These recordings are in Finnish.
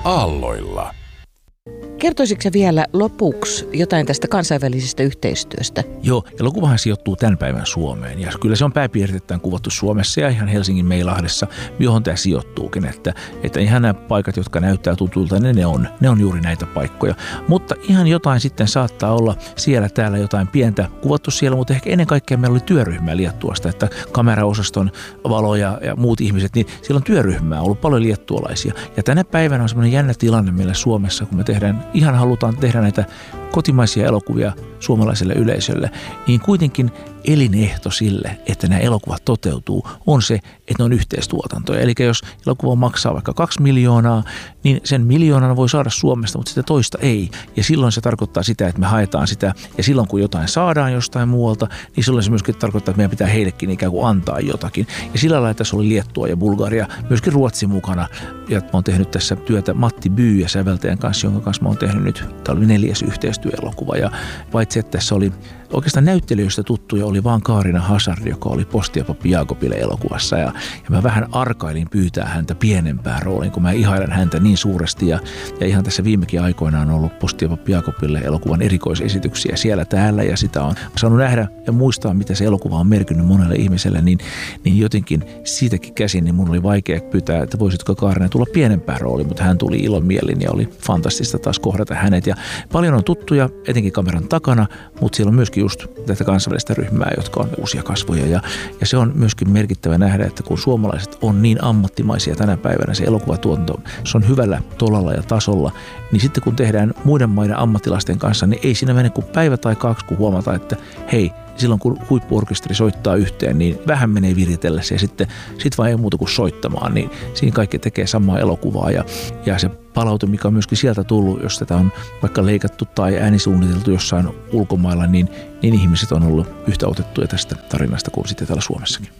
aalloilla. Kertoisitko sä vielä lopuksi jotain tästä kansainvälisestä yhteistyöstä? Joo, elokuvahan sijoittuu tämän päivän Suomeen. Ja kyllä se on pääpiirteittäin kuvattu Suomessa ja ihan Helsingin Meilahdessa, johon tämä sijoittuukin. Että ihan nämä paikat, jotka näyttää tutulta, ne on juuri näitä paikkoja. Mutta ihan jotain sitten saattaa olla siellä täällä jotain pientä kuvattu siellä, mutta ehkä ennen kaikkea meillä oli työryhmää Liettuasta, että kameraosaston Valo ja muut ihmiset, niin siellä on työryhmää, ollut paljon liettualaisia. Ja tänä päivänä on semmoinen jännä tilanne meillä Suomessa, kun me halutaan tehdä näitä kotimaisia elokuvia suomalaiselle yleisölle, niin kuitenkin elinehto sille, että nämä elokuvat toteutuu, on se, että ne on yhteistuotantoja. Eli jos elokuva maksaa vaikka 2 miljoonaa, niin sen 1 miljoonan voi saada Suomesta, mutta sitä toista ei. Ja silloin se tarkoittaa sitä, että me haetaan sitä, ja silloin kun jotain saadaan jostain muualta, niin silloin se myöskin tarkoittaa, että meidän pitää heillekin ikään kuin antaa jotakin. Ja sillä lailla tässä oli Liettua ja Bulgaria, myöskin Ruotsi mukana. Ja mä oon tehnyt tässä työtä Matti Byy ja säveltäjän kanssa, jonka kanssa mä oon tehnyt nyt, tämä oli 4. yhteistyöelokuva. Ja paitsi, että tässä oli oikeastaan näyttelijöistä tuttuja, oli vaan Kaarina Hazard, joka oli Posti ja Pappi Jaakobille elokuvassa. Ja mä vähän arkailin pyytää häntä pienempään rooliin, kun mä ihailen häntä niin suuresti. Ja ihan tässä viimekin aikoinaan on ollut Posti ja Pappi Jaakobille elokuvan erikoisesityksiä siellä täällä. Ja sitä on saanut nähdä ja muistaa, mitä se elokuva on merkinnyt monelle ihmiselle. Niin jotenkin siitäkin käsin, niin mun oli vaikea pyytää, että voisitko Kaarina tulla pienempään rooliin. Mutta hän tuli ilomielin ja oli fantastista taas kohdata hänet. Ja paljon on tuttuja, etenkin kameran takana, mutta siellä on myöskin just tätä kansainvälistä ryhmää, jotka on uusia kasvoja. Ja se on myöskin merkittävä nähdä, että kun suomalaiset on niin ammattimaisia tänä päivänä, se elokuvatuotanto, se on hyvällä tolalla ja tasolla, niin sitten kun tehdään muiden maiden ammattilaisten kanssa, niin ei siinä mene kuin päivä tai 2, kun huomataan, että hei, silloin kun huippu-orkesteri soittaa yhteen, niin vähän menee viritellä se ja sitten vaan ei muuta kuin soittamaan, niin siinä kaikki tekee samaa elokuvaa ja se palaute, mikä on myöskin sieltä tullut, jos tätä on vaikka leikattu tai äänisuunniteltu jossain ulkomailla, niin ihmiset on ollut yhtä otettuja tästä tarinasta kuin sitten täällä Suomessakin.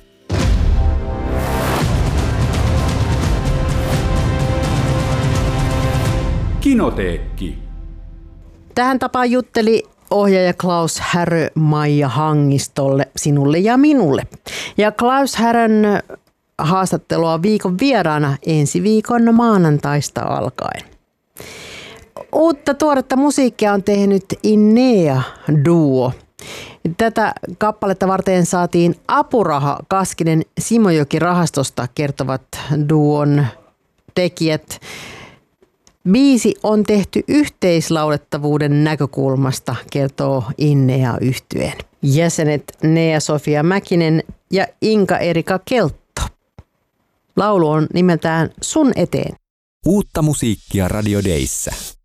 Kinoteekki. Tähän tapaan jutteli ohjaaja Klaus Härö Maija Hangistolle, sinulle ja minulle. Ja Klaus Härön haastattelua viikon vieraana ensi viikon maanantaista alkaen. Uutta tuoretta musiikkia on tehnyt Innea-duo. Tätä kappaletta varten saatiin apuraha Kaskinen Simojoki-rahastosta, kertovat duon tekijät. Biisi on tehty yhteislaulettavuuden näkökulmasta, kertoo Innea-yhtyeen jäsenet Nea-Sofia Mäkinen ja Inka-Erika Keltto. Laulu on nimeltään Sun eteen. Uutta musiikkia Radio Dayssä.